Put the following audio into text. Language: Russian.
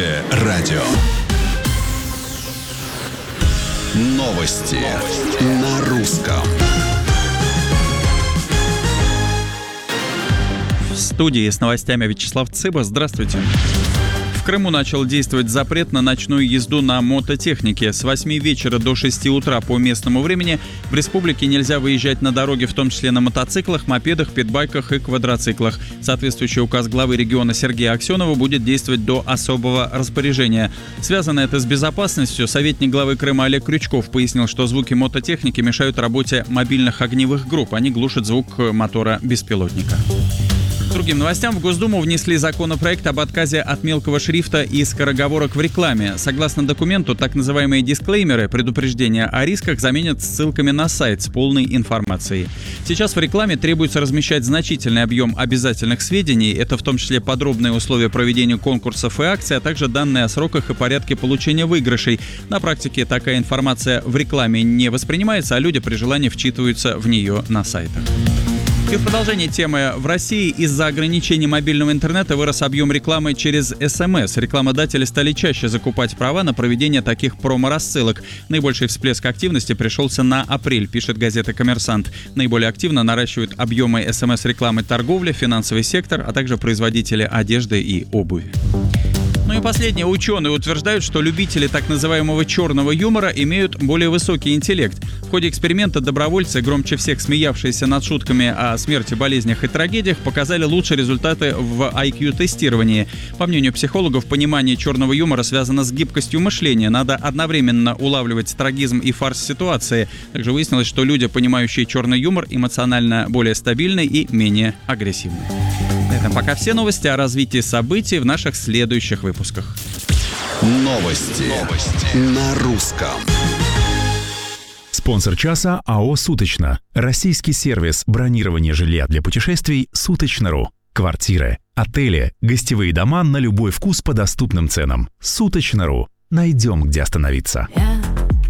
Радио. Новости на русском. В студии с новостями Вячеслав Цыба. Здравствуйте. В Крыму начал действовать запрет на ночную езду на мототехнике. С 8 вечера до 6 утра по местному времени в республике нельзя выезжать на дороге, в том числе на мотоциклах, мопедах, питбайках и квадроциклах. Соответствующий указ главы региона Сергея Аксенова будет действовать до особого распоряжения. Связано это с безопасностью. Советник главы Крыма Олег Крючков пояснил, что звуки мототехники мешают работе мобильных огневых групп. Они глушат звук мотора беспилотника. К другим новостям. В Госдуму внесли законопроект об отказе от мелкого шрифта и скороговорок в рекламе. Согласно документу, так называемые дисклеймеры, предупреждения о рисках, заменят ссылками на сайт с полной информацией. Сейчас в рекламе требуется размещать значительный объем обязательных сведений. Это в том числе подробные условия проведения конкурсов и акций, а также данные о сроках и порядке получения выигрышей. На практике такая информация в рекламе не воспринимается, а люди при желании вчитываются в нее на сайтах. И в продолжении темы. В России из-за ограничений мобильного интернета вырос объем рекламы через СМС. Рекламодатели стали чаще закупать права на проведение таких промо-рассылок. Наибольший всплеск активности пришелся на апрель, пишет газета «Коммерсант». Наиболее активно наращивают объемы СМС-рекламы торговля, финансовый сектор, а также производители одежды и обуви. Ну и последнее. Ученые утверждают, что любители так называемого черного юмора имеют более высокий интеллект. В ходе эксперимента добровольцы, громче всех смеявшиеся над шутками о смерти, болезнях и трагедиях, показали лучшие результаты в IQ-тестировании. По мнению психологов, понимание черного юмора связано с гибкостью мышления. Надо одновременно улавливать трагизм и фарс ситуации. Также выяснилось, что люди, понимающие черный юмор, эмоционально более стабильны и менее агрессивны. На этом пока все новости. О развитии событий в наших следующих выпусках. Новости на русском. Спонсор часа АО «Суточно». Российский сервис бронирования жилья для путешествий «Суточно.ру». Квартиры, отели, гостевые дома на любой вкус по доступным ценам. «Суточно.ру». Найдем, где остановиться.